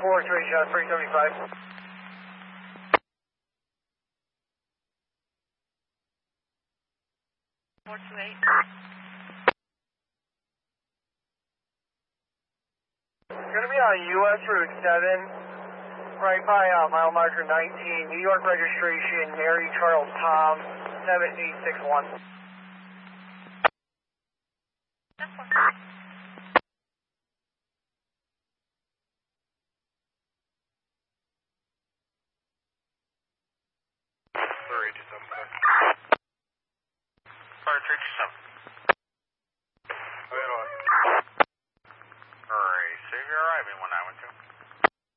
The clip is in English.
shot 375. Going to be on US Route 7, right by mile marker 19, New York registration, Mary Charles Tom, 7861. Fire 327.